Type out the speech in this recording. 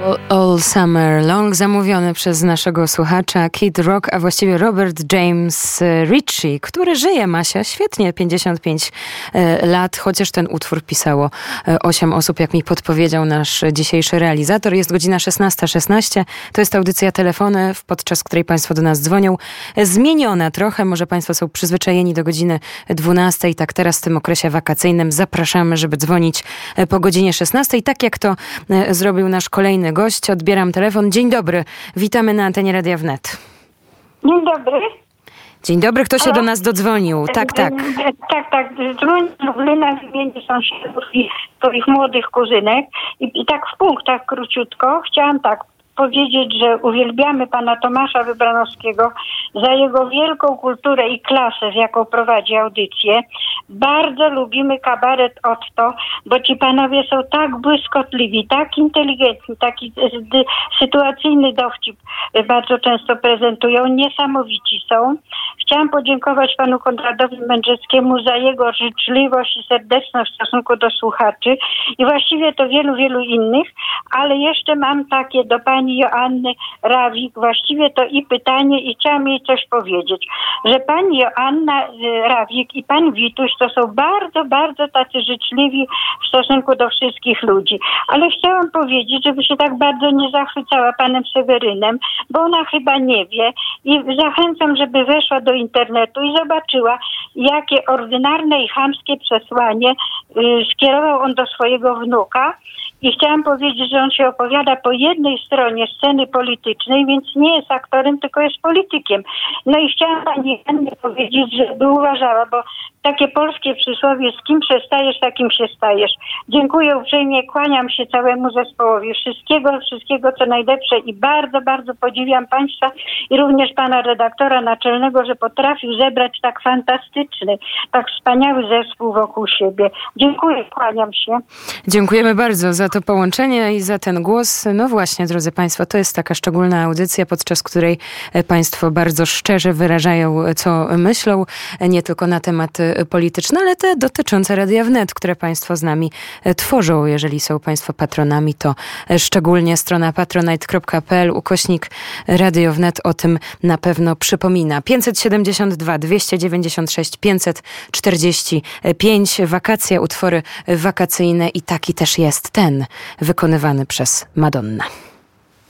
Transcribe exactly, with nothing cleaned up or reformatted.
All Summer Long, zamówiony przez naszego słuchacza Kid Rock, a właściwie Robert James Ritchie, który żyje, Masia, świetnie, pięćdziesiąt pięć lat, chociaż ten utwór pisało osiem osób, jak mi podpowiedział nasz dzisiejszy realizator. Jest godzina szesnasta szesnaście, to jest audycja Telefony, podczas której Państwo do nas dzwonią. Zmieniona trochę, może Państwo są przyzwyczajeni do godziny dwunastej, tak teraz w tym okresie wakacyjnym zapraszamy, żeby dzwonić po godzinie szesnastej, tak jak to zrobił nasz kolejny gość. Odbieram telefon. Dzień dobry. Witamy na antenie Radia Wnet. Dzień dobry. Dzień dobry. Kto się Halo? do nas dodzwonił? Tak, tak. Tak, tak. Dzwonię z Lublina w imieniu sąsiadów i swoich młodych kuzynek. I, I tak w punktach króciutko chciałam tak powiedzieć, że uwielbiamy pana Tomasza Wybranowskiego za jego wielką kulturę i klasę, z jaką prowadzi audycję. Bardzo lubimy kabaret Otto, bo ci panowie są tak błyskotliwi, tak inteligentni, taki sytuacyjny dowcip bardzo często prezentują, niesamowici są. Chciałam podziękować panu Konradowi Mędrzeckiemu za jego życzliwość i serdeczność w stosunku do słuchaczy i właściwie to wielu, wielu innych, ale jeszcze mam takie do pani Joanny Rawik, właściwie to i pytanie i chciałam jej coś powiedzieć, że pani Joanna Rawik i pan Wituś to są bardzo, bardzo tacy życzliwi w stosunku do wszystkich ludzi, ale chciałam powiedzieć, żeby się tak bardzo nie zachwycała panem Sewerynem, bo ona chyba nie wie i zachęcam, żeby weszła do internetu i zobaczyła, jakie ordynarne i chamskie przesłanie y, skierował on do swojego wnuka. I chciałam powiedzieć, że on się opowiada po jednej stronie sceny politycznej, więc nie jest aktorem, tylko jest politykiem. No i chciałam pani Annie powiedzieć, żeby uważała, bo takie polskie przysłowie, z kim przestajesz, takim się stajesz. Dziękuję uprzejmie, kłaniam się całemu zespołowi. Wszystkiego, wszystkiego co najlepsze i bardzo, bardzo podziwiam państwa i również pana redaktora naczelnego, że potrafił zebrać tak fantastyczny, tak wspaniały zespół wokół siebie. Dziękuję, kłaniam się. Dziękujemy bardzo za to połączenie i za ten głos. No właśnie, drodzy państwo, to jest taka szczególna audycja, podczas której państwo bardzo szczerze wyrażają, co myślą, nie tylko na tematy polityczne, ale te dotyczące Radia Wnet, które państwo z nami tworzą. Jeżeli są państwo patronami, to szczególnie strona patronite kropka p l ukośnik Radio Wnet o tym na pewno przypomina. pięćset siedemdziesiąt dwa dwieście dziewięćdziesiąt sześć pięćset czterdzieści pięć. Wakacje, utwory wakacyjne i taki też jest ten wykonywany przez Madonnę.